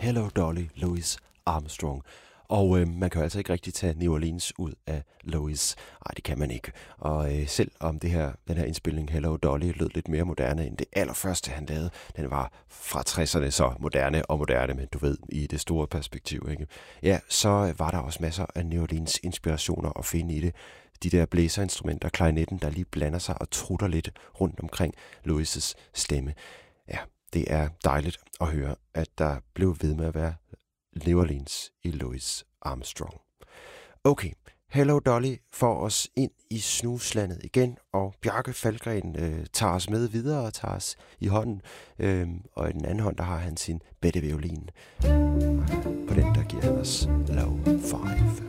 Hello Dolly, Louis Armstrong. Og man kan jo altså ikke rigtig tage New Orleans ud af Louis. Nej, det kan man ikke. Og selv om den her indspilning Hello Dolly lød lidt mere moderne end det allerførste, han lavede, den var fra 60'erne så moderne, men du ved, i det store perspektiv, ikke? Ja, så var der også masser af New Orleans inspirationer at finde i det. De der blæserinstrumenter, klarinetten, der lige blander sig og trutter lidt rundt omkring Louis' stemme. Ja, det er dejligt at høre, at der blev ved med at være New Orleans i Louis Armstrong. Okay, Hello Dolly får os ind i snuslandet igen, og Bjarke Falkgren tager os med videre og tager os i hånden, og i den anden hånd, der har han sin bedte violin. På den, der giver han os Low 5.